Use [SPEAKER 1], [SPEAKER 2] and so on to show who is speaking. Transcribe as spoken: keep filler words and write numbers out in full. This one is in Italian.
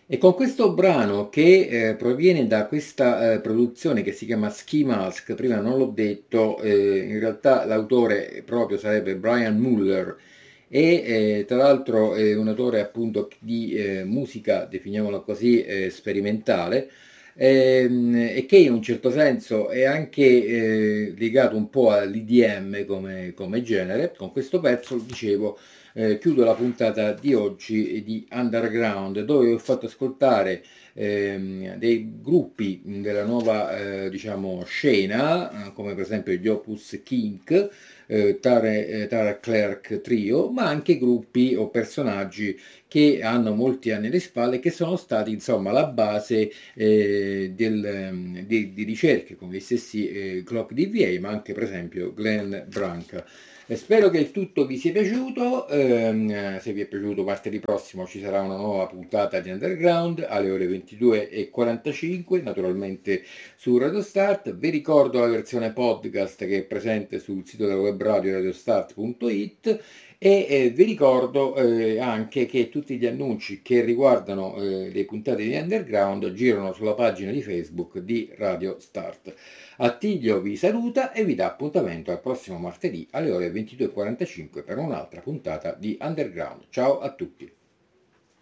[SPEAKER 1] E con questo brano che eh, proviene da questa eh, produzione che si chiama Ski Mask, prima non l'ho detto, eh, in realtà l'autore proprio sarebbe Brian Muller e eh, tra l'altro è un autore appunto di eh, musica, definiamola così, eh, sperimentale, ehm, e che in un certo senso è anche eh, legato un po' all'I D M come, come genere. Con questo pezzo, dicevo, eh, chiudo la puntata di oggi di Underground, dove vi ho fatto ascoltare ehm, dei gruppi della nuova eh, diciamo scena, eh, come per esempio gli Opus Kink, eh, Tare, eh, Tara Clerk Trio, ma anche gruppi o personaggi che hanno molti anni alle spalle, che sono stati insomma la base eh, del, ehm, di, di ricerche con gli stessi eh, Clock D V A, ma anche per esempio Glenn Branca. E spero che il tutto vi sia piaciuto, ehm, se vi è piaciuto martedì prossimo ci sarà una nuova puntata di Underground alle ore ventidue e quarantacinque, naturalmente su Radio Start. Vi ricordo la versione podcast che è presente sul sito della web radio radiostart punto it e eh, vi ricordo eh, anche che tutti gli annunci che riguardano eh, le puntate di Underground girano sulla pagina di Facebook di Radio Start. Attilio vi saluta e vi dà appuntamento al prossimo martedì alle ore ventidue e quarantacinque per un'altra puntata di Underground. Ciao a tutti!